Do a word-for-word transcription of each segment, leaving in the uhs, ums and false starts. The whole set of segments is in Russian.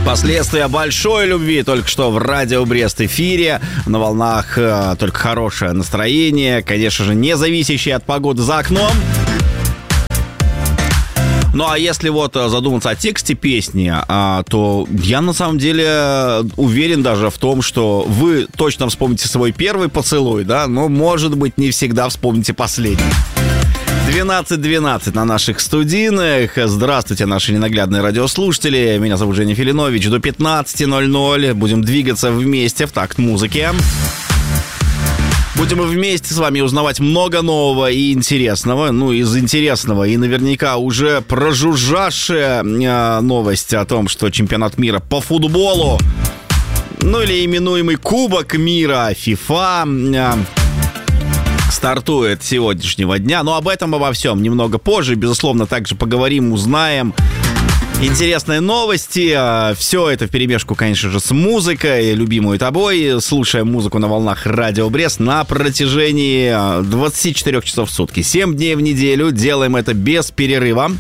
Последствия большой любви только что в Радио Брест эфире. На волнах э, только хорошее настроение. Конечно же, не зависящее от погоды за окном. Ну, а если вот задуматься о тексте песни, а, то я на самом деле уверен даже в том, что вы точно вспомните свой первый поцелуй, да, но, может быть, не всегда вспомните последний. двенадцать двенадцать на наших студийных. Здравствуйте, наши ненаглядные радиослушатели. Меня зовут Женя Филинович. До пятнадцать ноль ноль будем двигаться вместе в такт музыки. Будем вместе с вами узнавать много нового и интересного. Ну, из интересного и наверняка уже прожужжавшая э, новость о том, что чемпионат мира по футболу, ну или именуемый Кубок мира FIFA, э, стартует с сегодняшнего дня. Но об этом, обо всем немного позже. Безусловно, также поговорим, узнаем интересные новости. Все это вперемешку, конечно же, с музыкой, любимую тобой. Слушаем музыку на волнах Радио Брест на протяжении двадцати четырёх часов в сутки. семь дней в неделю. Делаем это без перерыва.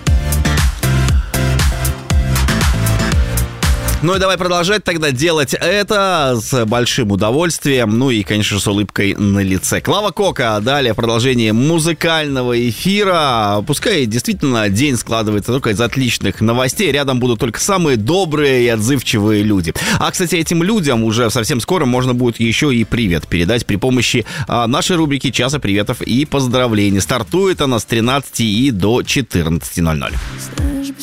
Ну и давай продолжать тогда делать это с большим удовольствием, ну и, конечно же, с улыбкой на лице. Клава Кока, далее продолжение музыкального эфира. Пускай действительно день складывается только из отличных новостей, рядом будут только самые добрые и отзывчивые люди. А, кстати, этим людям уже совсем скоро можно будет еще и привет передать при помощи а, нашей рубрики «Часа приветов и поздравлений». Стартует она с тринадцати и до четырнадцати ноль ноль.